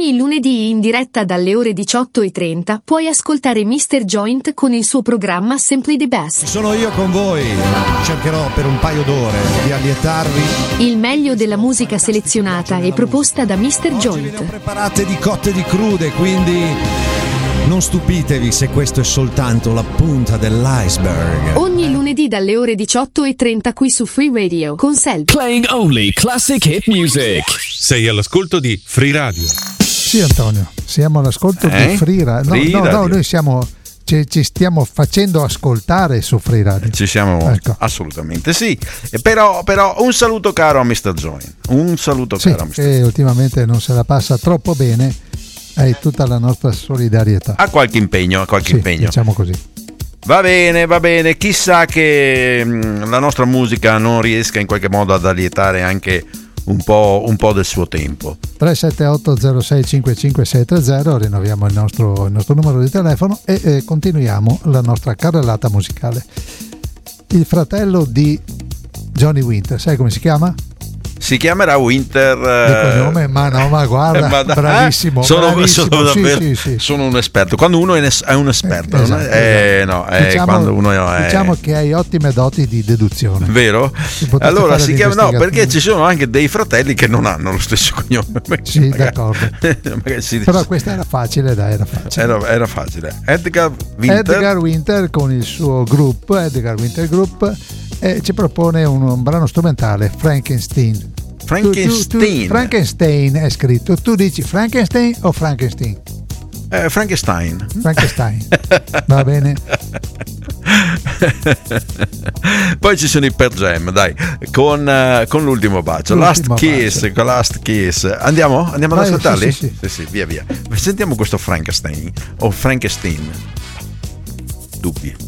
Ogni lunedì in diretta dalle ore 18:30 puoi ascoltare Mr. Joint con il suo programma Simply the Best. Sono io con voi, cercherò per un paio d'ore di allietarvi. Il meglio della musica selezionata e proposta da Mr. Joint. Oggi preparate di cotte e di crude, quindi non stupitevi se questo è soltanto la punta dell'iceberg. Ogni lunedì dalle ore 18:30 qui su Free Radio con Selby. Playing only classic hit music. Sei all'ascolto di Free Radio. Sì, Antonio, siamo all'ascolto di Free Radio. No, noi ci stiamo facendo ascoltare su Free Radio. Ci siamo, ecco. Assolutamente sì. Però un saluto caro a Mr. Joint. Un saluto caro a Mr. Joint. Che ultimamente non se la passa troppo bene. Hai tutta la nostra solidarietà. A qualche impegno, diciamo così. Va bene, chissà che la nostra musica non riesca in qualche modo ad allietare anche un po' del suo tempo. 378-06-55630, rinnoviamo il nostro numero di telefono e continuiamo la nostra carrellata musicale. Il fratello di Johnny Winter, sai come si chiama? Si chiamerà Winter di cognome, ma guarda, bravissimo. Sono davvero, sì. Sono un esperto. Quando uno è un esperto, esatto. Quando uno è... Diciamo che hai ottime doti di deduzione. Vero? Allora si chiama, no, perché ci sono anche dei fratelli che non hanno lo stesso cognome. Sì, d'accordo. Però questa era facile, dai, era facile. Edgar Winter con il suo gruppo, Edgar Winter Group, ci propone un brano strumentale, Frankenstein. Frankenstein è scritto. Tu dici Frankenstein o Frankenstein? Frankenstein. Va bene. Poi ci sono i Pearl Jam, dai, con l'ultimo bacio, Last Kiss. Andiamo ad ascoltarli? Sì, via. Sentiamo questo Frankenstein o Frankenstein. Dubbi.